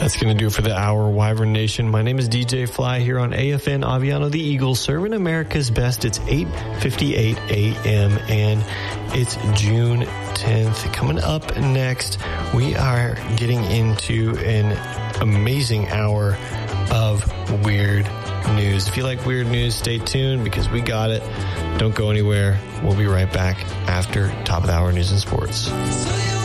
That's going to do it for the hour, Wyvern Nation. My name is DJ Fly here on AFN Aviano, the Eagle, serving America's best. It's 8:58 a.m. and it's June 10th. Coming up next, we are getting into an amazing hour of weird news. If you like weird news, stay tuned because we got it. Don't go anywhere. We'll be right back after top of the hour news and sports.